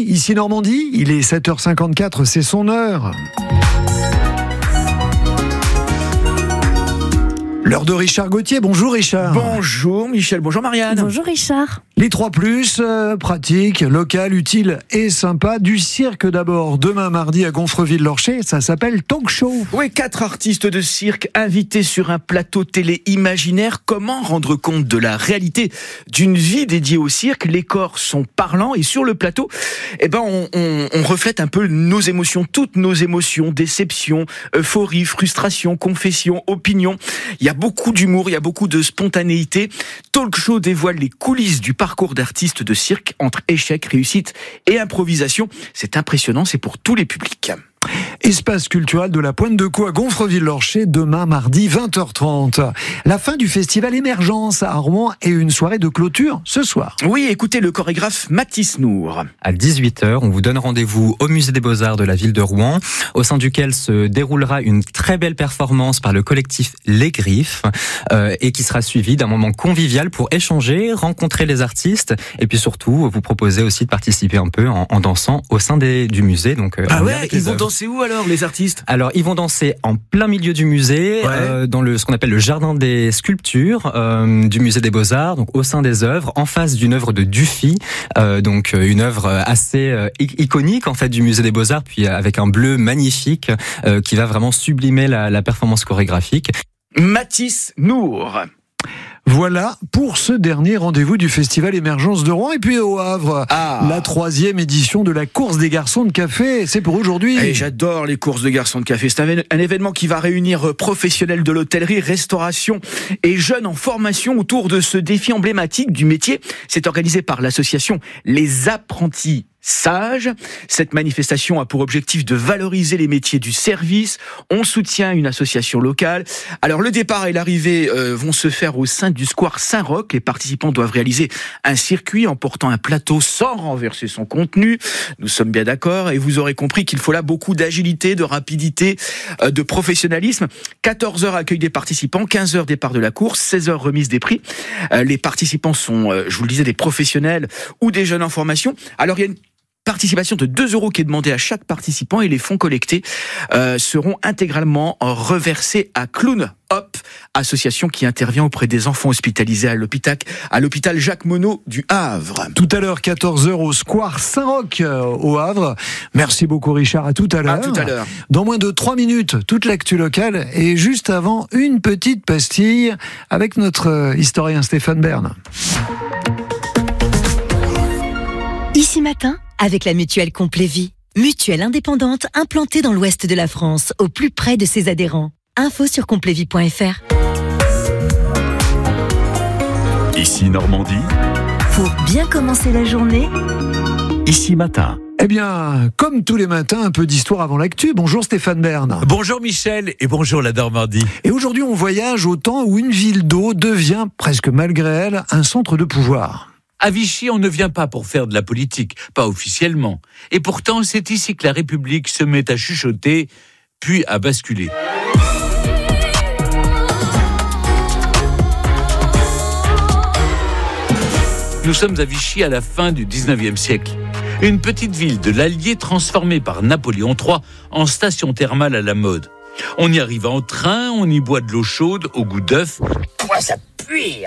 ici Normandie, il est 7h54, c'est son heure. L'heure de Richard Gauthier. Bonjour Richard. Bonjour Michel, bonjour Marianne. Bonjour Richard. Les 3+, pratique, local, utile et sympa. Du cirque d'abord, demain mardi à Gonfreville-Lorcher, ça s'appelle Talk Show. Oui, 4 artistes de cirque invités sur un plateau télé imaginaire. Comment rendre compte de la réalité d'une vie dédiée au cirque? Les corps sont parlants et sur le plateau, on reflète un peu nos émotions, toutes nos émotions, déception, euphorie, frustration, confession, opinion. Il y a beaucoup d'humour, il y a beaucoup de spontanéité. Talk Show dévoile les coulisses du parcours d'artistes de cirque entre échecs, réussite et improvisation. C'est impressionnant, c'est pour tous les publics. Espace culturel de la Pointe de Caux à Gonfreville-Lorcher, demain mardi 20h30. La fin du festival Émergence à Rouen et une soirée de clôture ce soir. Oui, écoutez le chorégraphe Mathis Nour. À 18h, on vous donne rendez-vous au Musée des Beaux-Arts de la ville de Rouen, au sein duquel se déroulera une très belle performance par le collectif Les Griffes, et qui sera suivie d'un moment convivial pour échanger, rencontrer les artistes, et puis surtout vous proposer aussi de participer un peu en dansant au sein du musée. Donc, ils vont danser où alors les artistes? Alors ils vont danser en plein milieu du musée, dans ce qu'on appelle le jardin des sculptures du musée des Beaux-Arts, donc au sein des œuvres, en face d'une œuvre de Dufy, donc une œuvre assez iconique en fait du musée des Beaux-Arts, puis avec un bleu magnifique qui va vraiment sublimer la performance chorégraphique. Mathis Nour. Voilà pour ce dernier rendez-vous du Festival Émergence de Rouen. Et puis au Havre, la 3e édition de la course des garçons de café. C'est pour aujourd'hui. Et j'adore les courses de garçons de café. C'est un événement qui va réunir professionnels de l'hôtellerie, restauration et jeunes en formation autour de ce défi emblématique du métier. C'est organisé par l'association Les Apprentis Sages. Cette manifestation a pour objectif de valoriser les métiers du service. On soutient une association locale. Alors le départ et l'arrivée vont se faire au sein du square Saint-Roch. Les participants doivent réaliser un circuit en portant un plateau sans renverser son contenu. Nous sommes bien d'accord et vous aurez compris qu'il faut là beaucoup d'agilité, de rapidité, de professionnalisme. 14h accueil des participants, 15h départ de la course, 16h remise des prix. Les participants sont, je vous le disais, des professionnels ou des jeunes en formation. Alors il y a une participation de 2 € qui est demandée à chaque participant et les fonds collectés seront intégralement reversés à Clown Hop, association qui intervient auprès des enfants hospitalisés à l'hôpital Jacques Monod du Havre. Tout à l'heure, 14h au square Saint-Roch au Havre. Merci beaucoup Richard, à tout à l'heure. À tout à l'heure. Dans moins de 3 minutes, toute l'actu locale et juste avant, une petite pastille avec notre historien Stéphane Bern. Ici Matin, avec la mutuelle Complet Vie. Mutuelle indépendante implantée dans l'ouest de la France, au plus près de ses adhérents. Info sur completvie.fr. Ici Normandie. Pour bien commencer la journée, Ici Matin. Eh bien, comme tous les matins, un peu d'histoire avant l'actu. Bonjour Stéphane Bern. Bonjour Michel et bonjour la Normandie. Et aujourd'hui, on voyage au temps où une ville d'eau devient, presque malgré elle, un centre de pouvoir. À Vichy, on ne vient pas pour faire de la politique, pas officiellement. Et pourtant, c'est ici que la République se met à chuchoter, puis à basculer. Nous sommes à Vichy à la fin du 19e siècle. Une petite ville de l'Allier transformée par Napoléon III en station thermale à la mode. On y arrive en train, on y boit de l'eau chaude au goût d'œuf. Quoi, ça pue!